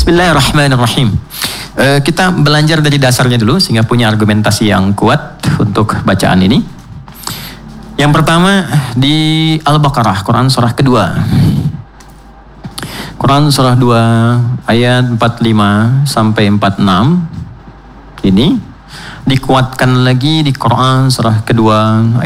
Bismillahirrahmanirrahim. Kita belajar dari dasarnya dulu sehingga punya argumentasi yang kuat untuk bacaan ini. Yang pertama di Al-Baqarah, Quran surah kedua. Quran surah 2 ayat 45 sampai 46. Ini dikuatkan lagi di Quran surah kedua